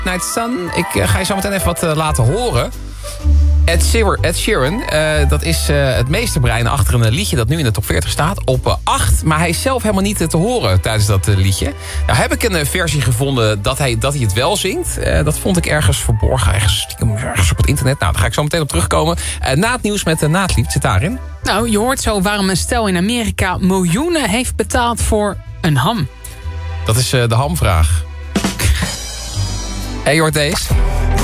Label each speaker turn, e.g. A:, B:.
A: Night Sun. Ik ga je zo meteen even wat laten horen. Ed Sheeran, dat is het meesterbrein achter een liedje dat nu in de top 40 staat. Op 8, maar hij is zelf helemaal niet te horen tijdens dat liedje. Nou heb ik een versie gevonden dat hij het wel zingt. Dat vond ik ergens verborgen, ergens op het internet. Nou, daar ga ik zo meteen op terugkomen. Na het nieuws met Naatlief, zit daarin.
B: Nou, je hoort zo waarom een stel in Amerika miljoenen heeft betaald voor een ham.
A: Dat is de hamvraag. Je hoort deze.